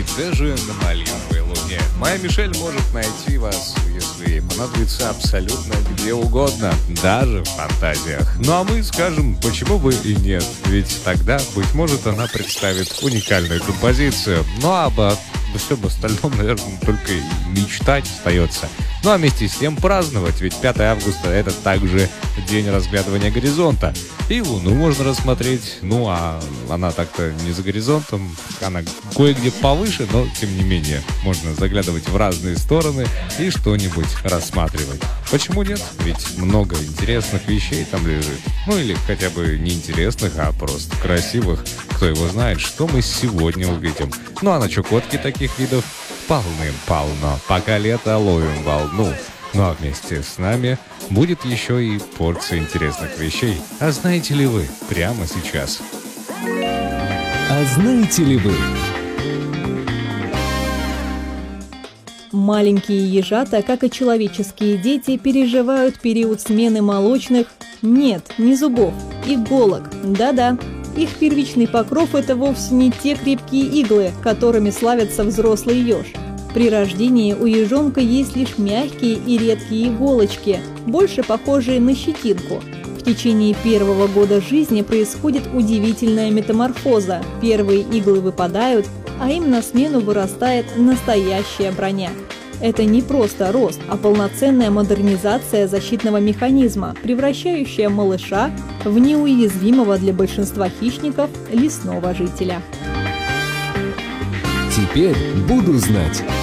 и даже на малиновой луне. Моя Мишель может найти вас, если ей понадобится, абсолютно где угодно, даже в фантазиях. Ну а мы скажем, почему бы и нет, ведь тогда, быть может, она представит уникальную композицию. Ну а обо всем остальном, наверное, только и мечтать остается. Ну а вместе с тем праздновать, ведь 5 августа это также день разглядывания горизонта. И Луну можно рассмотреть, ну а она так-то не за горизонтом, она кое-где повыше, но тем не менее можно заглядывать в разные стороны и что-нибудь рассматривать. Почему нет? Ведь много интересных вещей там лежит. Ну или хотя бы не интересных, а просто красивых. Кто его знает, что мы сегодня увидим. Ну а на Чукотке таких видов полным-полно. Пока лето, ловим волну. Ну а вместе с нами будет еще и порция интересных вещей. А знаете ли вы прямо сейчас? А знаете ли вы? Маленькие ежата, как и человеческие дети, переживают период смены молочных, нет, не зубов, иголок, да-да. Их первичный покров – это вовсе не те крепкие иглы, которыми славится взрослый еж. При рождении у ежонка есть лишь мягкие и редкие иголочки, больше похожие на щетинку. В течение первого года жизни происходит удивительная метаморфоза. Первые иглы выпадают, а им на смену вырастает настоящая броня. Это не просто рост, а полноценная модернизация защитного механизма, превращающая малыша в неуязвимого для большинства хищников лесного жителя. Теперь буду знать.